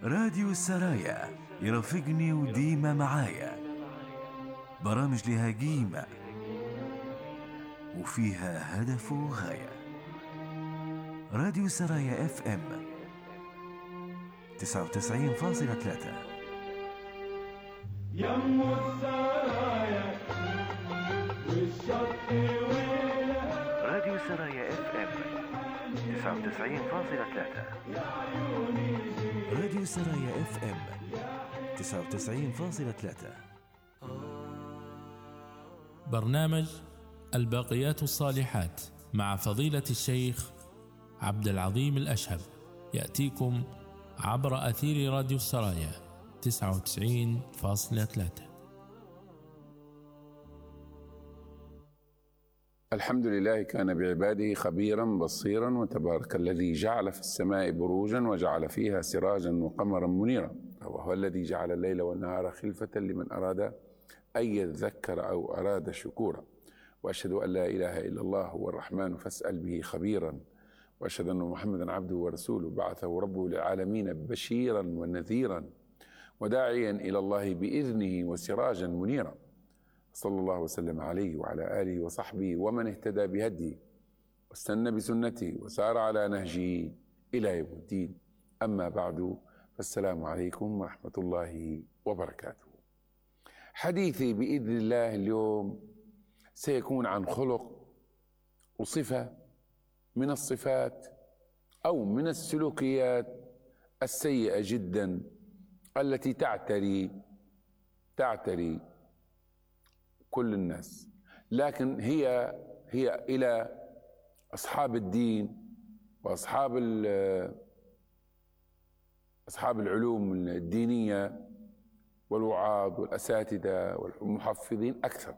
راديو السرايا يرافقني وديما معايا، برامج لها قيمة وفيها هدف وغاية. راديو السرايا اف ام 99.3 يمو السرايا والشط ويلها. راديو السرايا اف ام 99.3. راديو السرايا اف ام 99.3. برنامج الباقيات الصالحات مع فضيلة الشيخ عبد العظيم الأشهب يأتيكم عبر أثير راديو السرايا 99.3. الحمد لله كان بعباده خبيرا بصيرا، وتبارك الذي جعل في السماء بروجا وجعل فيها سراجا وقمرا منيرا، وهو الذي جعل الليل والنهار خلفة لمن أراد أن يذكر أو أراد شكورا. وأشهد أن لا إله إلا الله هو الرحمن فاسأل به خبيرا، وأشهد أن محمدا عبده ورسوله بعثه ربه للعالمين بشيرا ونذيرا وداعيا إلى الله بإذنه وسراجا منيرا. صلى الله وسلم عليه وعلى آله وصحبه ومن اهتدى بهديه واستنى بسنته وسار على نهجه إلى يوم الدين. أما بعد، فالسلام عليكم ورحمة الله وبركاته. حديثي بإذن الله اليوم سيكون عن خلق وصفة من الصفات أو من السلوكيات السيئة جدا التي تعتري كل الناس، لكن هي إلى أصحاب الدين وأصحاب العلوم الدينية والوعاظ والأساتذة والمحفظين أكثر،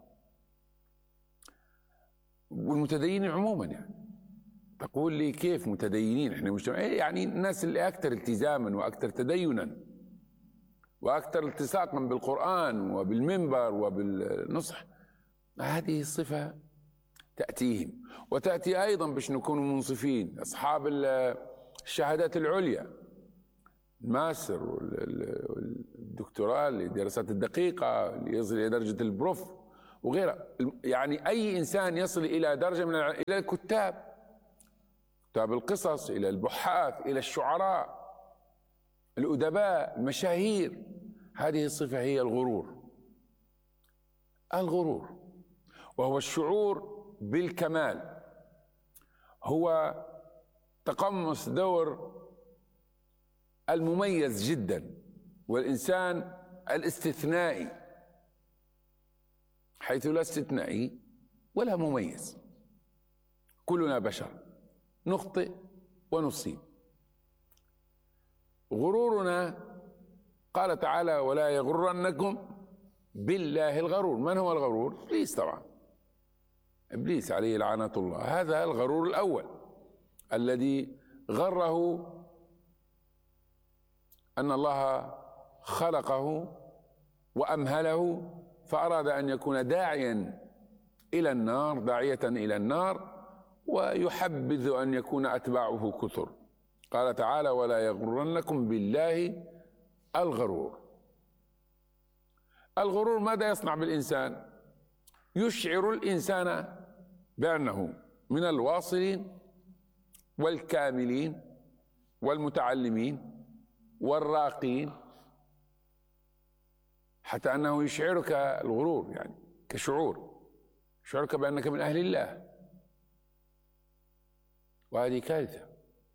والمتدينين عموما. يعني تقول لي كيف متدينين؟ احنا مجتمع يعني الناس اللي أكثر التزاما وأكثر تدينا وأكثر التصاقا بالقرآن وبالمنبر وبالنصح. هذه الصفة تأتيهم، وتأتي أيضا باش نكونوا منصفين أصحاب الشهادات العليا، الماستر والدكتوراه للدراسات الدقيقة اللي يصل إلى درجة البروف وغيرها. يعني أي إنسان يصل إلى درجة من إلى الكتاب، كتاب القصص، إلى البحاث، إلى الشعراء، الأدباء، المشاهير. هذه الصفة هي الغرور، وهو الشعور بالكمال، هو تقمص دور المميز جدا والإنسان الاستثنائي، حيث لا استثنائي ولا مميز. كلنا بشر نخطئ ونصيب. غرورنا قال تعالى: ولا يغرنكم بالله الغرور. من هو الغرور؟ إبليس طبعا، إبليس عليه لعنة الله. هذا الغرور الأول الذي غره أن الله خلقه وأمهله، فأراد أن يكون داعيا إلى النار، ويحبذ أن يكون أتباعه كثر. قال تعالى: ولا يغرنكم بالله الغرور. الغرور ماذا يصنع بالإنسان؟ يشعر الإنسان بأنه من الواصلين والكاملين والمتعلمين والراقين، حتى أنه يشعرك الغرور يعني كشعور، يشعرك بأنك من أهل الله، وهذه كارثة.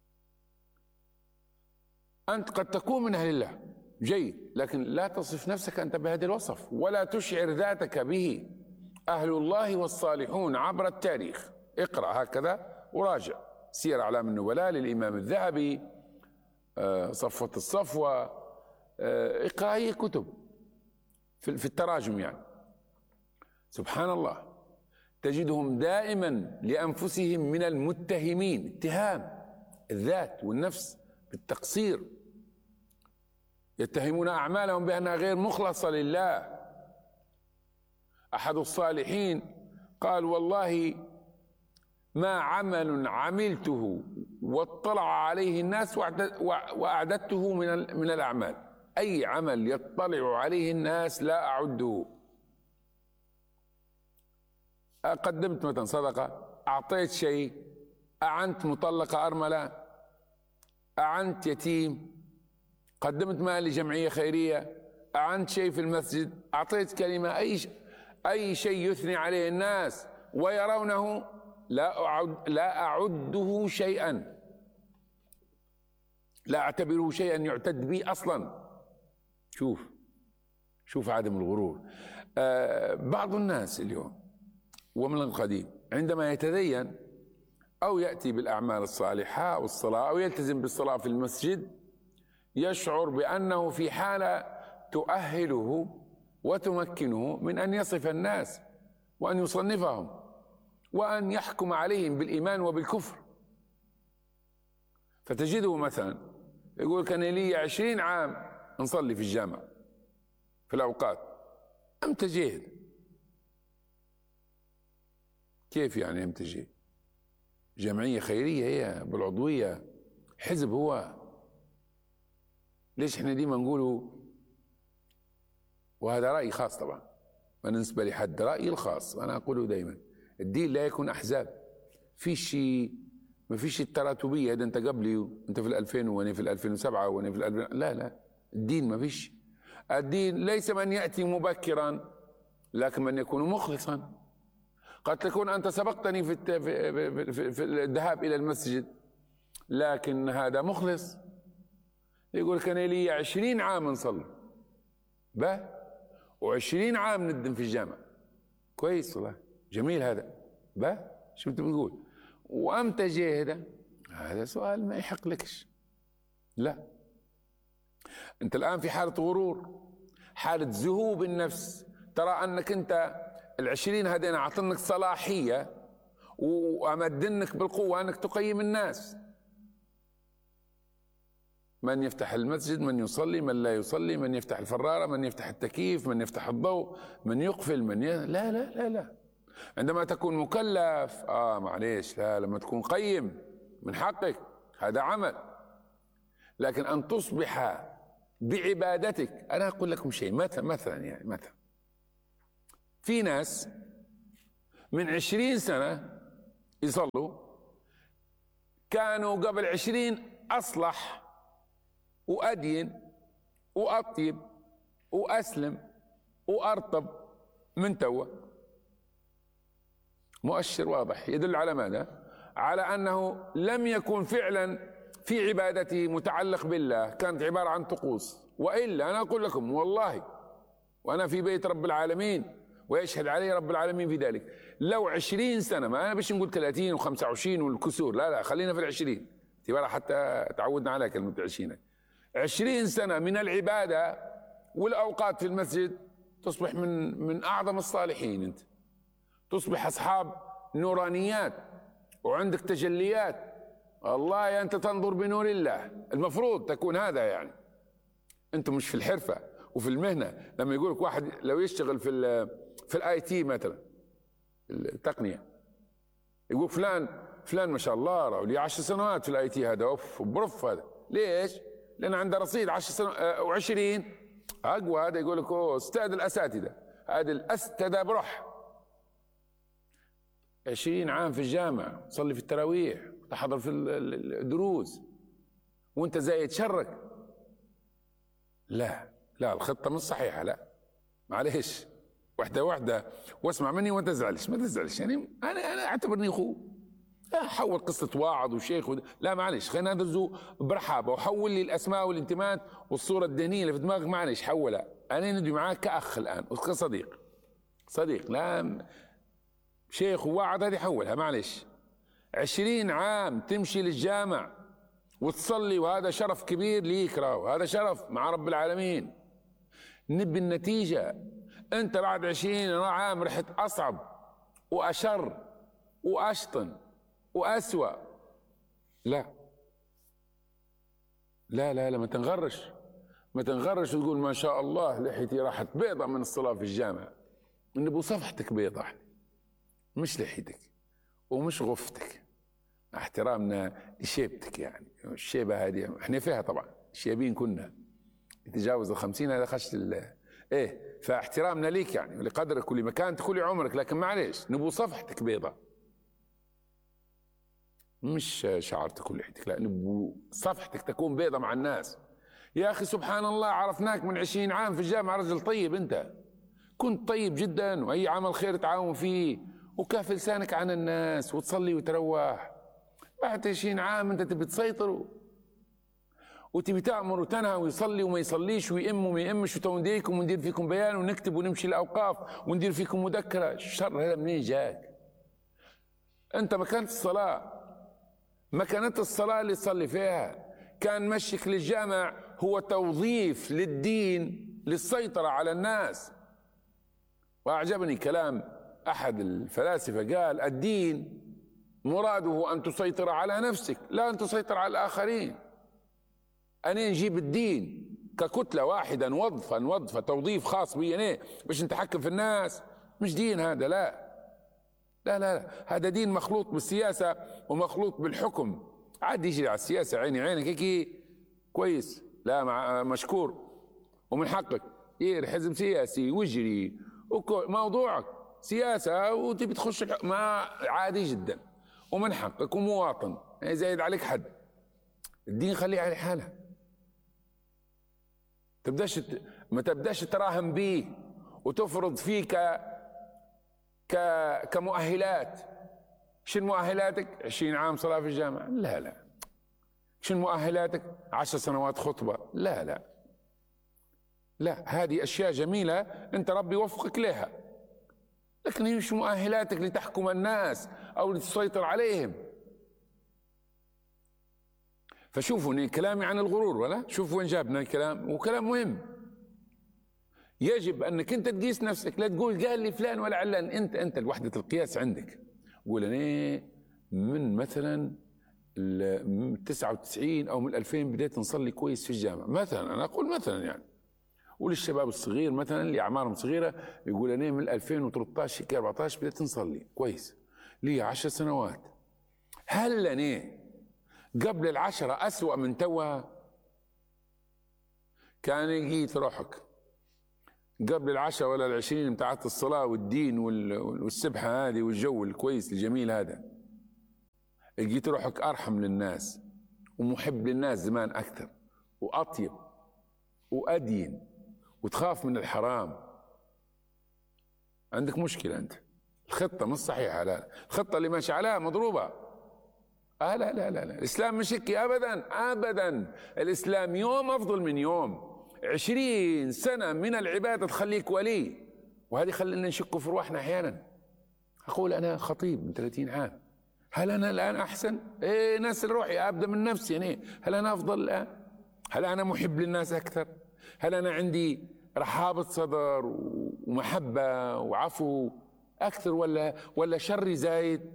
أنت قد تكون من أهل الله جيد، لكن لا تصف نفسك أنت بهذا الوصف، ولا تشعر ذاتك به. أهل الله والصالحون عبر التاريخ، اقرأ هكذا وراجع سير أعلام النبلاء للإمام الذهبي، صفوة الصفوة، اقرأ أي كتب في التراجم. يعني سبحان الله، تجدهم دائما لأنفسهم من المتهمين، اتهام الذات والنفس بالتقصير، يتهمون أعمالهم بأنها غير مخلصة لله. أحد الصالحين قال: والله ما عمل عملته واطلع عليه الناس وأعددته من الأعمال. أي عمل يطلع عليه الناس لا أعده. قدمت مثلا صدقة، أعطيت شيء، أعنت مطلقة أرملة، أعنت يتيم، قدمت مال لجمعية خيرية، أعنت شيء في المسجد، أعطيت كلمة، أي شيء يثني عليه الناس ويرونه لا أعده شيئا، لا أعتبره شيئا يعتد به أصلا. شوف عدم الغرور. بعض الناس اليوم ومن القديم عندما يتدين أو يأتي بالأعمال الصالحة والصلاة أو يلتزم بالصلاة في المسجد يشعر بأنه في حالة تؤهله وتمكنه من أن يصف الناس وأن يصنفهم وأن يحكم عليهم بالإيمان وبالكفر. فتجده مثلا يقول كان لي 20 عام نصلي في الجامع في الأوقات، أمتى جيد؟ كيف يعني أمتى جيد؟ جمعية خيرية هي بالعضوية، حزب هو. ليش احنا ديما نقولوا، وهذا رأي خاص طبعا ما ننسبة لحد، رأيي الخاص أنا أقوله دائما، الدين لا يكون أحزاب. ما فيش التراتبية، إذا أنت قبلي وأنت في 2000 وأنا في 2007 وأنا في 2000، لا الدين ما فيش. الدين ليس من يأتي مبكرا لكن من يكون مخلصا. قد تكون أنت سبقتني في الذهاب إلى المسجد لكن هذا مخلص. يقول كان لي 20 عام نصلي و20 عام ندم في الجامع. كويس والله، جميل هذا شو انت بتقول؟ وامتى جاهد؟ هذا سؤال ما يحق لكش. لا، انت الان في حالة غرور، حالة ذهوب النفس، ترى انك انت 20 هذين اعطنك صلاحية وامدنك بالقوة انك تقيم الناس، من يفتح المسجد، من يصلي، من لا يصلي، من يفتح الفرارة، من يفتح التكييف، من يفتح الضوء، من يقفل، لا لا لا. عندما تكون مكلف معليش، لا، لما تكون قيم من حقك، هذا عمل. لكن أن تصبح بعبادتك، أنا أقول لكم شيء، مثلا في ناس من 20 سنة يصلوا، كانوا قبل 20 أصلح وأدين وأطيب وأسلم وأرطب من توا. مؤشر واضح يدل على ماذا؟ على أنه لم يكن فعلا في عبادته متعلق بالله، كانت عبارة عن طقوس. وإلا أنا أقول لكم والله، وأنا في بيت رب العالمين ويشهد علي رب العالمين في ذلك، لو 20 سنة، ما أنا بش نقول 30 و25 والكسور، لا خلينا في 20 اعتبارها حتى تعودنا على كلمة 20 سنة من العبادة والأوقات في المسجد، تصبح من أعظم الصالحين. أنت تصبح أصحاب نورانيات وعندك تجليات. والله أنت تنظر بنور الله، المفروض تكون هذا. يعني أنتم مش في الحرفة وفي المهنة. لما يقولك واحد لو يشتغل في الاي تي مثلا، التقنية، يقول فلان ما شاء الله راهو لي 10 سنوات في الاي تي، هذا اوف برف. هذا ليش؟ لأن عنده رصيد 10 سنوات و20 أقوى. هذا يقول لك أستاذ الأساتذة، هذا الأستاذ بروح 20 عام في الجامعة، تصلي في التراويح، تحضر في الدروس، وأنت زايد شرك. لا الخطة مش صحيحة. لا معلش، واحدة واسمع مني وما تزعلش. يعني أنا أعتبرني أخوه، حول قصة واعظ وشيخ لا معلش، خلينا ندرسه برحابة، وحول لي الأسماء والانتماءات والصورة الذهنية اللي في دماغك، معلش حولها. أنا ندوي معاك كأخ الآن وكصديق، لا شيخ وواعظ، هذه حولها معلش. 20 عام تمشي للجامع وتصلي، وهذا شرف كبير ليك، هذا شرف مع رب العالمين. نبي النتيجة. أنت بعد 20 عام رحت أصعب وأشر وأشطن وأسوأ. لا ما تنغرش وتقول ما شاء الله لحيتي راحت بيضة من الصلاة في الجامع. نبو صفحتك بيضة، مش لحيتك. ومش غفتك، احترامنا لشيبتك. يعني الشيبة هذه احنا فيها طبعا، الشيبين كنا يتجاوز 50 هذا خشت ايه، فاحترامنا ليك يعني ولقدرك ولمكانتك ولعمرك، لكن معليش نبو صفحتك بيضة، مش شعرتك ولحيتك، لا نبو صفحتك تكون بيضة مع الناس. يا أخي سبحان الله، عرفناك من 20 عام في الجامعة رجل طيب، أنت كنت طيب جدا، وأي عمل خير تعاون فيه وكاف لسانك عن الناس وتصلي وتروح. بعد 20 عام أنت تبي تسيطر وتبي تأمر وتنهى، ويصلي وما يصليش، ويئم وما يئمش، وتنديكم وندير فيكم بيان ونكتب ونمشي الأوقاف وندير فيكم مذكرة. الشر هذا منين جاك؟ أنت مكانة الصلاة اللي تصلي فيها. كان مشيك للجامع هو توظيف للدين للسيطرة على الناس. وأعجبني كلام أحد الفلاسفة، قال الدين مراده أن تسيطر على نفسك لا أن تسيطر على الآخرين. أنا نجيب الدين ككتلة واحدة نوظفة توظيف خاص بي أنا باش نتحكم في الناس، مش دين هذا، لا لا لا، هذا دين مخلوط بالسياسة ومخلوط بالحكم. عاد يجري على السياسة عيني عينك هيك كويس، لا مشكور ومن حقك حزب سياسي ويجري موضوعك سياسة وتبي تخش ما عادي جدا، ومن حقك ومواطن، زايد عليك حد. الدين خليه على حاله، ما تبداش تراهن به وتفرض فيه كمؤهلات. شنو مؤهلاتك؟ 20 عام صلاة في الجامعة؟ لا لا. شنو مؤهلاتك؟ 10 سنوات خطبة؟ لا لا لا، هذه أشياء جميلة أنت ربي يوفقك لها، لكن هي مش مؤهلاتك لتحكم الناس أو لتسيطر عليهم. فشوفوا كلامي عن الغرور، ولا شوفوا وين جابنا الكلام، وكلام مهم. يجب أنك أنت تقيس نفسك، لا تقول قال لي فلان ولا علان. أنت وحدة القياس عندك. قول أنا من مثلا 99 أو من 2000 بديت نصلي كويس في الجامعة مثلا، أنا أقول مثلا يعني. وللشباب الصغير مثلا اللي أعمارهم صغيرة يقول أنا من 2013 هيك 14 بديت نصلي كويس لي 10 سنوات. هل أنا قبل ال10 أسوأ من توا؟ كان يجيت روحك قبل ال10 ولا ال20 بتاعت الصلاة والدين والسبحة هذه والجو الكويس الجميل هذا، لقيت روحك أرحم للناس ومحب للناس زمان أكثر وأطيب وأدين وتخاف من الحرام. عندك مشكلة أنت، الخطة مش صحيحة. لا، الخطة اللي ماشي عليها مضروبة. لا لا لا لا، الإسلام مش هيك أبدا أبدا. الإسلام يوم أفضل من يوم. 20 سنة من العبادة تخليك ولي، وهذه خلينا نشك في رواحنا أحيانا. أقول أنا خطيب من 30 عام، هل أنا الآن أحسن؟ إيه، ناس روحي أبدأ من نفسي يعني. هل أنا أفضل الآن؟ هل أنا محب للناس أكثر؟ هل أنا عندي رحابة صدر ومحبة وعفو أكثر ولا شري زايد؟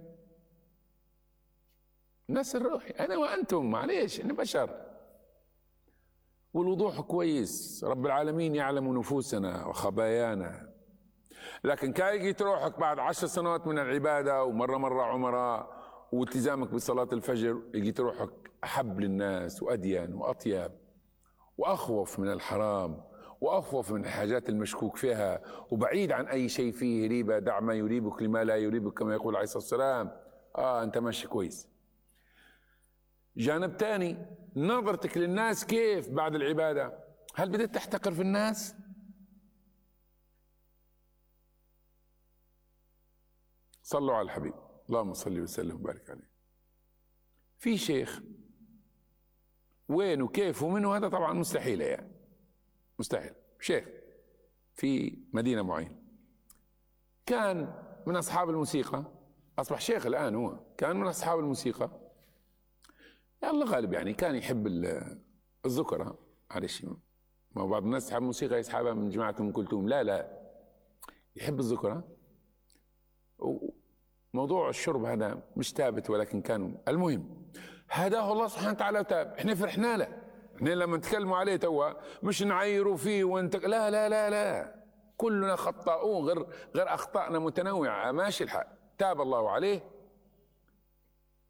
ناس الروحي أنا وأنتم، معليش أنا بشر. والوضوح كويس، رب العالمين يعلم نفوسنا وخبايانا. لكن كاي جيت روحك بعد 10 سنوات من العبادة ومرة عمراء والتزامك بصلاة الفجر، جيت روحك أحب للناس وأدين وأطيب وأخوف من الحرام وأخوف من الحاجات المشكوك فيها، وبعيد عن أي شيء فيه ريبة. دع ما يريبك لما لا يريبك، كما يقول عليه الصلاة والسلام. أنت ماشي كويس. جانب تاني، نظرتك للناس كيف بعد العبادة؟ هل بدأت تحتقر في الناس؟ صلوا على الحبيب، اللهم صل وسلم وبارك عليه. في شيخ وين وكيف ومنه هذا طبعا مستحيل، يعني مستحيل. شيخ في مدينة معينة كان من أصحاب الموسيقى، أصبح شيخ الآن، هو كان من أصحاب الموسيقى. الله غالب يعني كان يحب الذكرى. معلش، ما بعض الناس يحب الموسيقى يسحبها من جماعة أم كلثوم، لا يحب الذكرى. موضوع الشرب هذا مش ثابت، ولكن كانوا المهم هداه الله سبحانه وتعالى وتاب. احنا فرحنا له، احنا لما نتكلموا عليه توا مش نعيروا فيه وانت لا لا لا لا، كلنا خطاؤون، غير اخطائنا متنوعه، ماشي الحال. تاب الله عليه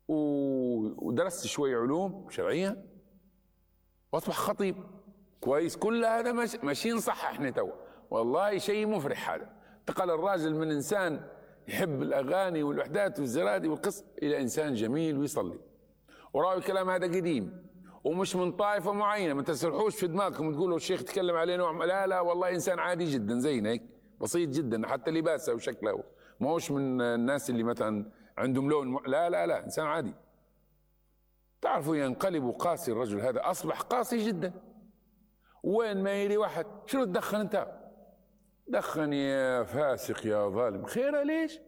ودرست شوي علوم شرعية واصبح خطيب كويس. كل هذا ماشيين صح احنا تو، والله شيء مفرح هذا. انتقل الراجل من انسان يحب الاغاني والوحدات والزرادي والقص الى انسان جميل ويصلي. وراوا الكلام هذا قديم ومش من طائفه معينه، ما تسرحوش في دماغكم تقولوا الشيخ تكلم عليه نوع، لا لا والله انسان عادي جدا زينا هيك، بسيط جدا، حتى لباسه وشكله ما هوش من الناس اللي مثلا عندهم لون لا لا لا، انسان عادي. تعرفوا ينقلب قاسي الرجل هذا، اصبح قاسي جدا. وين ما يري واحد شنو تدخن انت؟ دخن يا فاسق يا ظالم. خيره ليش؟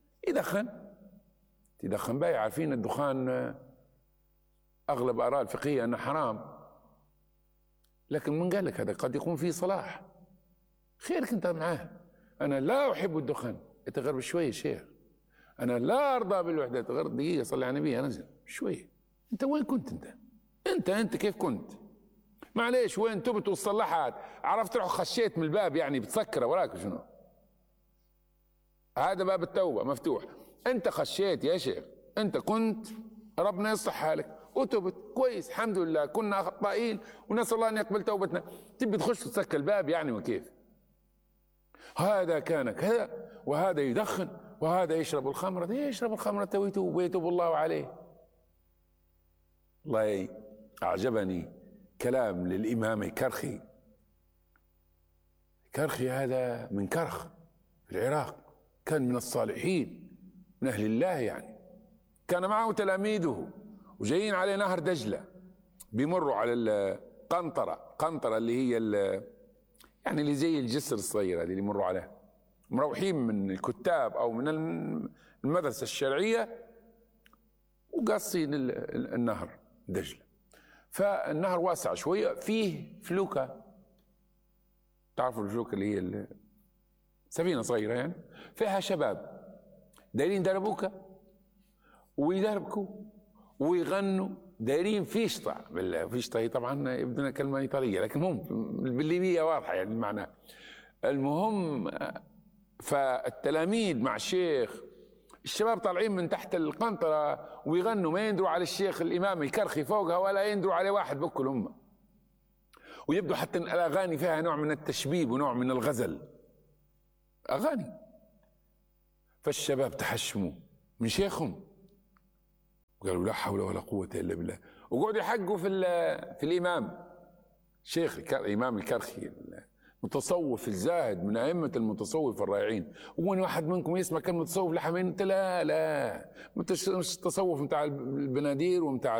يدخن باي. عارفين الدخان اغلب اراء الفقهيه انه حرام، لكن من قال لك هذا قد يكون فيه صلاح. خيرك انت معاه. انا لا احب الدخان، اتغرب شويه شيخ. انا لا ارضى بالوحدات، غير دقيقه صلي على النبي انزل شويه. انت وين كنت انت كيف كنت؟ معليش وين تبت وصلحت؟ عرفت تروح خشيت من الباب يعني بتسكره وراك شنو؟ هذا باب التوبه مفتوح. انت خشيت يا شيخ، انت كنت ربنا يصلح حالك وتبت كويس الحمد لله، كنا خطائين ونسال الله ان يقبل توبتنا. تبي تخش تسكر الباب يعني وكيف؟ هذا كان كذا وهذا يدخن وهذا يشرب الخمر، يشرب الخمرة ويتوب الله عليه. والله أعجبني كلام للإمام الكرخي. كرخي هذا من كرخ في العراق، كان من الصالحين من أهل الله يعني. كان معه تلاميذه وجايين على نهر دجلة، بيمروا على قنطرة اللي هي يعني اللي زي الجسر الصغير هذه اللي يمروا عليها، مروحين من الكتاب أو من المدرسة الشرعية وقاصين النهر دجلة. فالنهر واسع شوية، فيه فلوكة، تعرفوا الفلوكة اللي هي سفينة صغيرة يعني، فيها شباب دايرين دربوكة ويدربكوا ويغنوا، دايرين فيشطة. فيشطة هي طبعا يبدو كلمة إيطالية لكن هم بالليبية واضحة يعني المعنى. المهم فالتلاميذ مع الشيخ، الشباب طالعين من تحت القنطرة ويغنوا، ما يندروا على الشيخ الإمام الكرخي فوقها ولا يندروا على واحد بكل هم. ويبدو حتى الأغاني فيها نوع من التشبيب ونوع من الغزل، أغاني. فالشباب تحشموا من شيخهم وقالوا لا حول ولا قوة إلا بالله، وقعدوا يحقوا في الإمام شيخ الإمام الكرخي متصوف الزاهد من أئمة المتصوف الرائعين. وين واحد منكم يسمع كلمة تصوف لحمين؟ انت لا مش التصوف متاع البنادير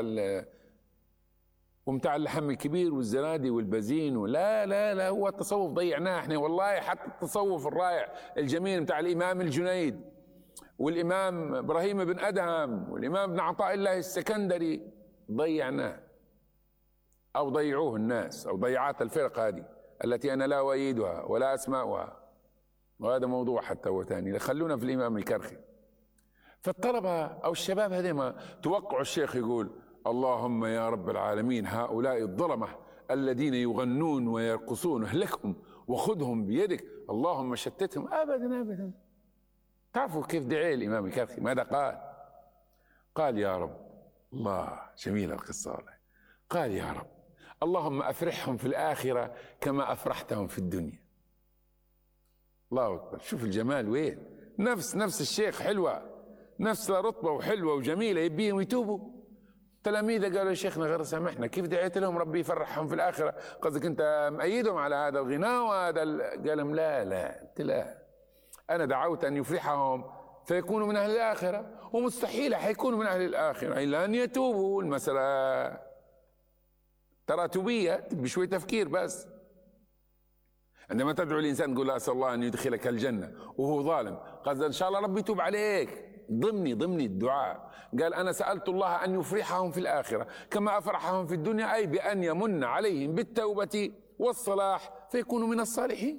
ومتاع اللحم الكبير والزنادي والبزين، ولا لا لا، هو التصوف ضيعناه احنا والله. حتى التصوف الرائع الجميل متاع الإمام الجنيد والإمام إبراهيم بن أدهم والإمام ابن عطاء الله السكندري ضيعناه، أو ضيعوه الناس، أو ضيعات الفرق هذه التي أنا لا أؤيدها ولا أسمعها، وهذا موضوع حتى هو ثاني. خلونا في الإمام الكرخي. فالطلبة أو الشباب هذين توقعوا الشيخ يقول اللهم يا رب العالمين هؤلاء الظلمة الذين يغنون ويرقصون اهلكهم وخذهم بيدك اللهم شتتهم. أبدا أبدا. تعرفوا كيف دعي الإمام الكرخي؟ ماذا قال يا رب، الله جميلة القصة والله. قال يا رب اللهم أفرحهم في الآخرة كما أفرحتهم في الدنيا. الله أكبر. شوف الجمال وين. نفس الشيخ حلوة، نفس رطبة وحلوة وجميلة، يبيهم يتوبوا. تلاميذه قالوا يا شيخنا غير سامحنا، كيف دعيت لهم ربي يفرحهم في الآخرة؟ قصدك أنت مأيدهم على هذا الغناء وهذا قال لهم لا، أنا دعوت أن يفرحهم فيكونوا من أهل الآخرة، ومستحيل حيكونوا من أهل الآخرة إلا أن يتوبوا. المسألة تراتبية بشوية تفكير بس. عندما تدعو الإنسان تقول لا أسأل الله أن يدخلك الجنة وهو ظالم، قال إن شاء الله ربي يتوب عليك، ضمني الدعاء. قال أنا سألت الله أن يفرحهم في الآخرة كما أفرحهم في الدنيا، أي بأن يمن عليهم بالتوبة والصلاح فيكونوا من الصالحين.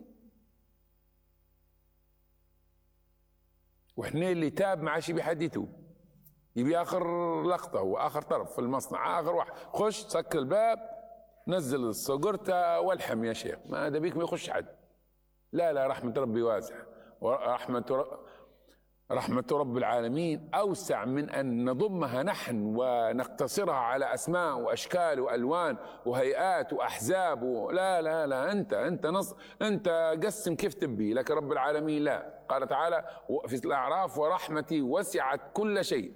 وإحنا اللي تاب ما عادش بيحدثوا، يبي آخر لقطة وآخر طرف في المصنع، آخر واحد خش سكر الباب نزل الصقرته والحم يا شيخ، ما هذا بيك ما يخش حد. لا رحمة ربي واسعة، ورحمة رحمة رب العالمين أوسع من أن نضمها نحن ونقتصرها على أسماء وأشكال وألوان وهيئات وأحزاب لا لا لا، أنت قسم كيف تبي، لكن رب العالمين لا. قال تعالى في الأعراف: ورحمتي وسعت كل شيء.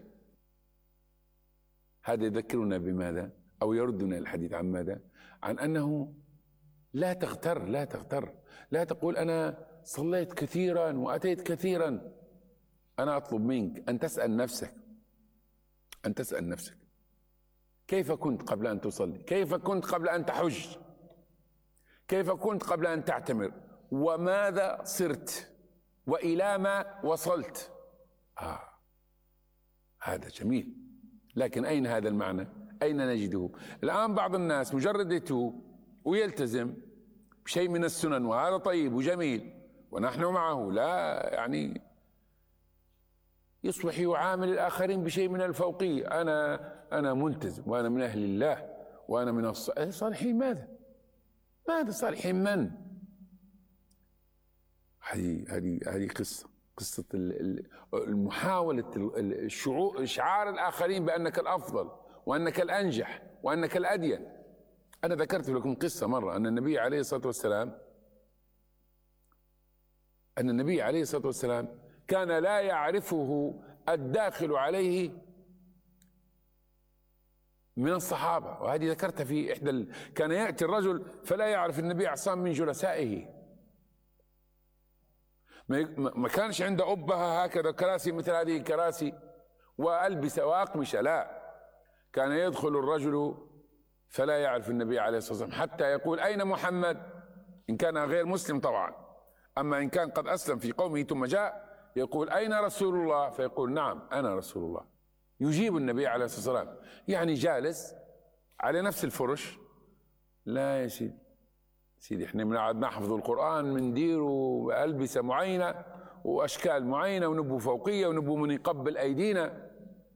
هذا يذكرنا بماذا؟ أو يردنا الحديث عن ماذا؟ عن أنه لا تغتر، لا تغتر، لا تقول أنا صليت كثيرا وأتيت كثيرا. أنا أطلب منك أن تسأل نفسك، أن تسأل نفسك كيف كنت قبل أن تصلي؟ كيف كنت قبل أن تحج؟ كيف كنت قبل أن تعتمر؟ وماذا صرت؟ وإلى ما وصلت؟ هذا جميل، لكن أين هذا المعنى؟ أين نجده؟ الآن بعض الناس مجرد يتوب ويلتزم بشيء من السنن، وهذا طيب وجميل ونحن معه، لا يعني يصبح يعامل الآخرين بشيء من الفوقية. أنا ملتزم وأنا من أهل الله وأنا من الصالحين. ماذا صالحين من؟ هذه قصة المحاولة إشعار الآخرين بأنك الأفضل وأنك الأنجح وأنك الأدين. أنا ذكرت لكم قصة مرة أن النبي عليه الصلاة والسلام كان لا يعرفه الداخل عليه من الصحابة، وهذه ذكرتها في إحدى كان يأتي الرجل فلا يعرف النبي عصام من جلسائه، ما كانش عنده أبهة هكذا كراسي مثل هذه الكراسي وألبسة وأقمشة، لا، كان يدخل الرجل فلا يعرف النبي عليه الصلاة والسلام حتى يقول: أين محمد؟ إن كان غير مسلم طبعا، أما إن كان قد أسلم في قومه ثم جاء يقول: أين رسول الله؟ فيقول: نعم أنا رسول الله. يجيب النبي عليه الصلاة والسلام، يعني جالس على نفس الفرش. لا يا سيدي احنا بنقعد نحفظ القرآن منديره ألبسة معينة وأشكال معينة ونبو فوقية ونبو من يقبل أيدينا.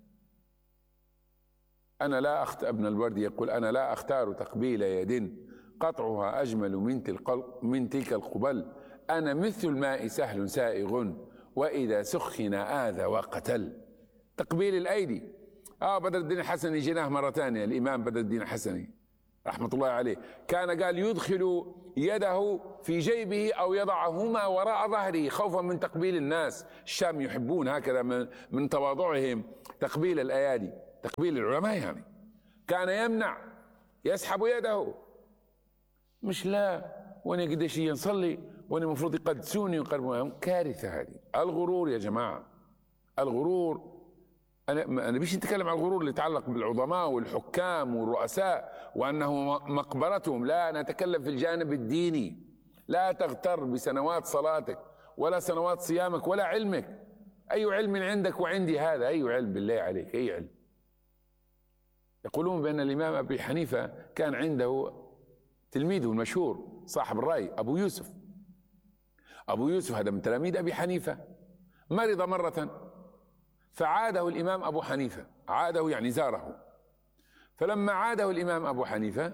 أنا لا ابن الوردي يقول: أنا لا أختار تقبيل يد قطعها أجمل من تلك القبل، أنا مثل الماء سهل سائغ وإذا سخن آذى وقتل. تقبيل الأيدي. بدر الدين الحسني جيناه مرة ثانية، الإمام بدر الدين الحسني رحمة الله عليه كان قال يدخل يده في جيبه أو يضعهما وراء ظهره خوفا من تقبيل الناس. الشام يحبون هكذا من تواضعهم تقبيل الأيادي، تقبيل العلماء يعني. كان يمنع، يسحب يده، مش لا وانا قديش نصلي وانا المفروض يقدسوني ويقربوني. كارثة هذه. الغرور يا جماعة، الغرور. أنا بيش نتكلم عن الغرور اللي يتعلق بالعظماء والحكام والرؤساء وأنه مقبرتهم، لا، نتكلم في الجانب الديني. لا تغتر بسنوات صلاتك ولا سنوات صيامك ولا علمك. أي علم عندك وعندي هذا؟ أي علم بالله عليك؟ أي علم؟ يقولون بأن الإمام أبي حنيفة كان عنده تلميذه المشهور صاحب الرأي أبو يوسف. أبو يوسف هذا من تلاميذ أبي حنيفة. مرض مرة فعاده الإمام أبو حنيفة، عاده يعني زاره. فلما عاده الإمام أبو حنيفة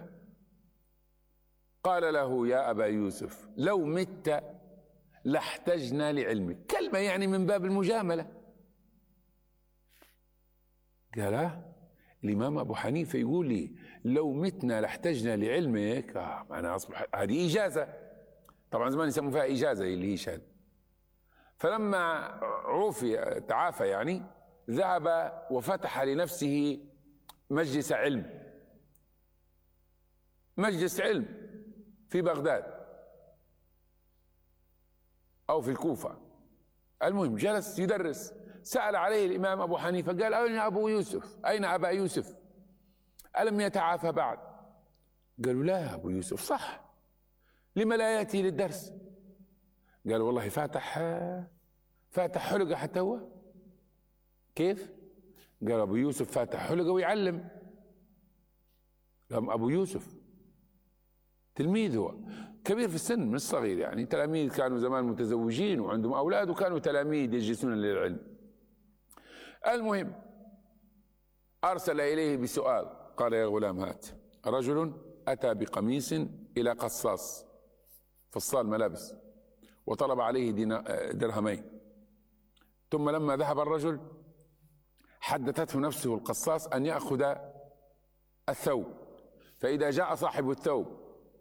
قال له: يا أبا يوسف لو مت لاحتجنا لعلمك. كلمة يعني من باب المجاملة. قال الإمام أبو حنيفة يقول لي لو متنا لاحتجنا لعلمك، أنا أصبح هذه إجازة. طبعا زمان يسموا فيها إجازة اللي هي شهادة. فلما عوفي تعافى يعني ذهب وفتح لنفسه مجلس علم، مجلس علم في بغداد أو في الكوفة. المهم جلس يدرس. سأل عليه الإمام أبو حنيفة قال: أين أبو يوسف؟ أين أبا يوسف؟ ألم يتعافى بعد؟ قالوا: لا أبو يوسف صح، لما لا يأتي للدرس؟ قال: والله فاتح حلقة حتى هو. كيف؟ قال: أبو يوسف فاتح حلقة ويعلم. قام أبو يوسف تلميذ، هو كبير في السن مش صغير يعني. تلاميذ كانوا زمان متزوجين وعندهم أولاد وكانوا تلاميذ يجلسون للعلم. المهم أرسل إليه بسؤال، قال: يا غلام هات. رجل أتى بقميص إلى قصاص فصال ملابس وطلب عليه درهمين. ثم لما ذهب الرجل حدثته نفسه القصاص أن يأخذ الثوب، فإذا جاء صاحب الثوب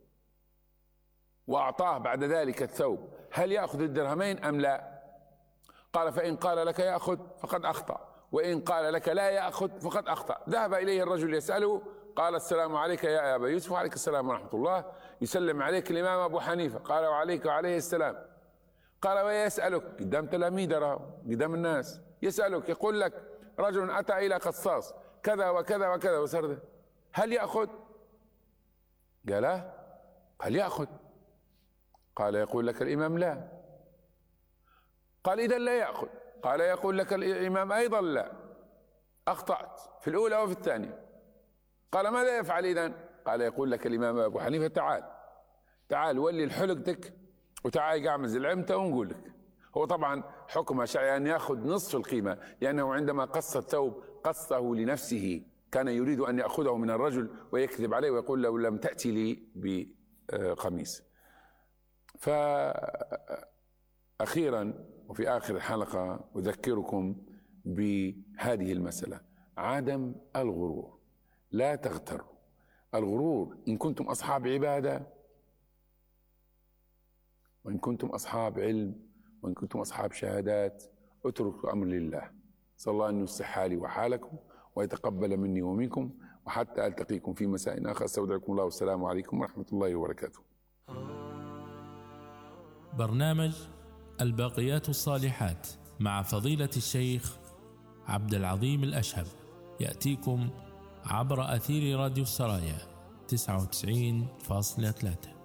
وأعطاه بعد ذلك الثوب هل يأخذ الدرهمين أم لا؟ قال فإن قال لك يأخذ فقد أخطأ، وإن قال لك لا يأخذ فقد أخطأ. ذهب إليه الرجل يسأله، قال السلام عليك يا أبا يوسف. وعليك السلام ورحمة الله. يسلم عليك الإمام أبو حنيفة. قال وعليك وعليه السلام. قال ويسألك قدام تلاميذه قدام الناس، يسألك يقول لك رجل أتى إلى قصاص كذا وكذا وكذا وسرده، هل يأخذ؟ قال لا. قال يأخذ. قال يقول لك الإمام لا. قال إذا لا يأخذ. قال يقول لك الإمام أيضا لا، أخطأت في الأولى وفي الثانية. قال ماذا يفعل إذن؟ قال يقول لك الإمام أبو حنيفة تعال ولي الحلقتك وتعال اعمل زلعمته ونقول لك. هو طبعا حكم شرعي أن يأخذ نصف القيمة، لأنه عندما قص الثوب قصه لنفسه، كان يريد أن يأخذه من الرجل ويكذب عليه ويقول له لم تأتي لي بقميص. فأخيرا وفي آخر الحلقة أذكركم بهذه المسألة: عدم الغرور. لا تغتروا. الغرور إن كنتم أصحاب عبادة، وإن كنتم أصحاب علم، وإن كنتم أصحاب شهادات، اتركوا الأمر لله. صلى الله أن يصلح حالي وحالكم ويتقبل مني ومنكم، وحتى ألتقيكم في مساء آخر استودعكم الله، والسلام عليكم ورحمة الله وبركاته. برنامج الباقيات الصالحات مع فضيلة الشيخ عبد العظيم الأشهب يأتيكم عبر أثير راديو السرايا 99.3.